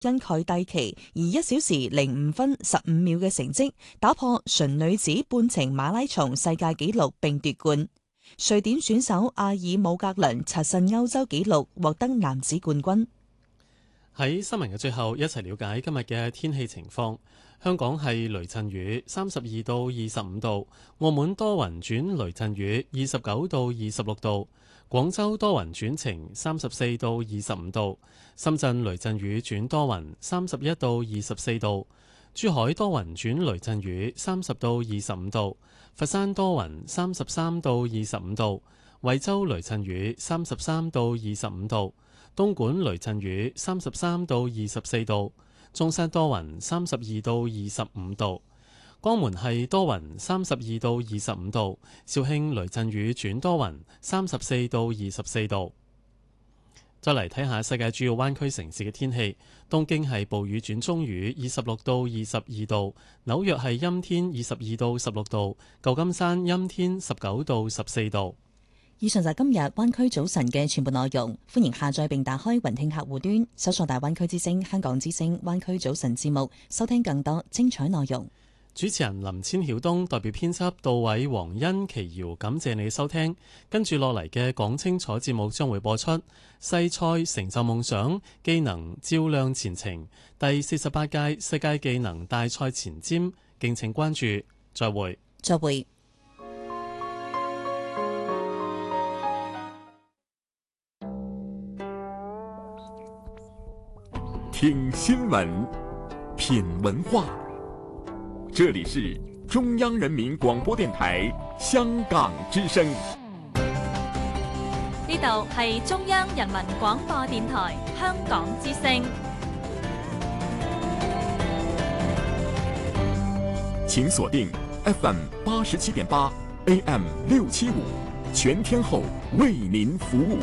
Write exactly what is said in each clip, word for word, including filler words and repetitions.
因佢帝旗以一小時零五分十五秒嘅成績打破純女子半程馬拉松世界紀錄並奪冠。瑞典選手阿爾姆格倫刷新歐洲紀錄，獲得男子冠軍。 喺新聞嘅最後，一齊了解今日嘅天氣情況。香港係雷陣雨，三十二到二十五度；澳門多雲轉雷陣雨，二十九到二十六度；廣州多雲轉晴，三十四到二十五度；深圳雷陣雨轉多雲，三十一到二十四度；珠海多雲轉雷陣雨，三十到二十五度；佛山多雲，三十三到二十五度；惠州雷陣雨，三十三到二十五度；東莞雷陣雨，三十三到二十四度；中山多雲，三十二到二十五度；江門係多雲，三十二到二十五度；肇慶雷陣雨轉多雲，三十四到二十四度。再嚟睇下世界主要灣區城市嘅天氣，東京係暴雨轉中雨，二十六到二十二度；紐約係陰天，二十二到十六度；舊金山陰天，十九到十四度。 以上就係今日灣區早晨嘅全部內容，歡迎下載並打開雲聽客戶端，搜索大灣區之聲、香港之聲、灣區早晨節目，收聽更多精彩內容。 主持人林千曉東代表編輯杜偉、黃欣、奇瑤，感謝你收聽。跟住落嚟嘅講清楚節目將會播出西賽成就夢想，技能照亮前程，第四十八屆世界技能大賽前瞻，敬請關注。再會。 再會。 听新闻，品文化，这里是中央人民广播电台香港之声。 呢度係中央人民廣播電台香港之聲。 請鎖定 F M 八十七點八 A M 六七五，全天候為您服務。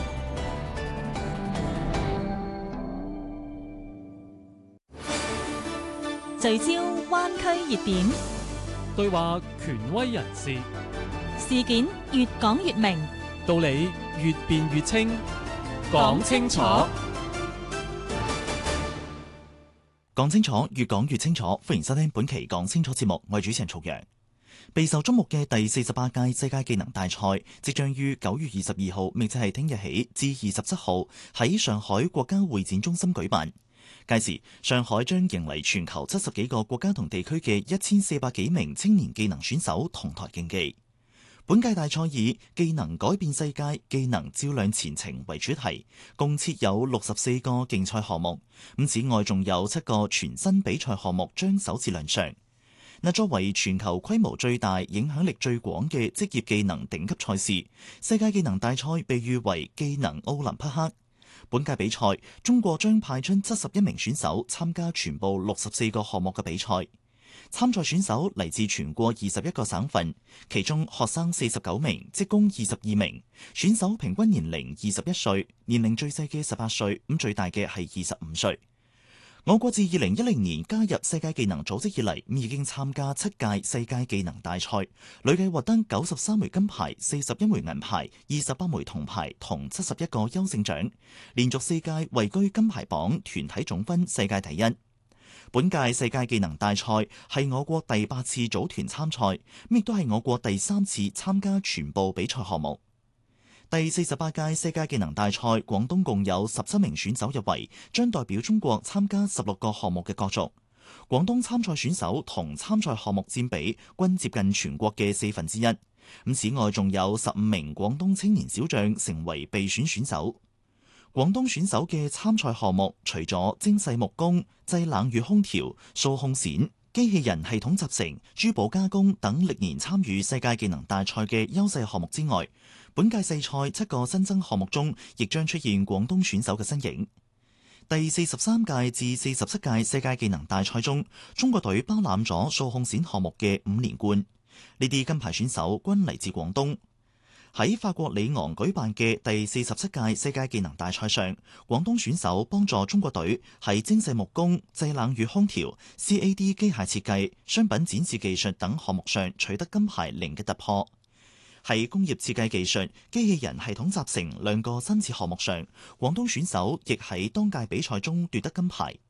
聚焦灣區熱點， 對話權威人士， 事件越講越明， 道理越辯越清，講清楚， 講清楚，越講越清楚。歡迎收聽本期講清楚節目，我係主持人曹陽。備受矚目嘅第四十八屆世界技能大賽即將於九月二十二號，亦即係聽日起至二十七號喺上海國家會展中心舉辦。屆時，上海將迎嚟全球七十幾個國家同地區嘅一千四百幾名青年技能選手同台競技。本屆大賽以技能改變世界、技能照亮前程為主題，共設有六十四個競賽項目。咁此外，仲有七個全新比賽項目將首次亮相。嗱，作為全球規模最大、影響力最廣嘅職業技能頂級賽事，世界技能大賽被譽為技能奧林匹克。本屆比賽，中國將派出七十一名選手參加全部六十四個項目嘅比賽。參賽選手嚟自全國二十一個省份，其中學生四十九名，職工二十二名。選手平均年齡二十一歲，年齡最細嘅十八歲，咁最大嘅係二十五歲。我國自二零一零年加入世界技能組織以嚟，已經參加七屆世界技能大賽，累計獲得九十三枚金牌、四十一枚銀牌、二十八枚銅牌同七十一個優勝獎，連續四屆位居金牌榜團體總分世界第一。本屆世界技能大賽係我國第八次組團參賽，亦都係我國第三次參加全部比賽項目。第四十八屆世界技能大賽，廣東共有十七名選手入圍，將代表中國參加十六個項目嘅角逐。廣東參賽選手同參賽項目佔比均接近全國嘅四分之一。咁此外，仲有十五名廣東青年小將成為備選選手。廣東選手嘅參賽項目除咗精細木工、製冷與空調、數控線、機器人系統集成、珠寶加工等歷年參與世界技能大賽嘅優勢項目之外，本屆世賽七個新增項目中，亦將出現廣東選手嘅身影。第四十三屆至四十七屆世界技能大賽中，中國隊包攬咗數控線項目嘅五連冠，呢啲金牌選手均嚟自廣東。喺法國里昂舉辦嘅第四十七屆世界技能大賽上，廣東選手幫助中國隊喺精細木工、製冷與空調、C A D 機械設計、商品展示技術等項目上取得金牌零嘅突破。喺工業設計技術、機器人系統集成兩個新設項目上，廣東選手亦喺當屆比賽中奪得金牌。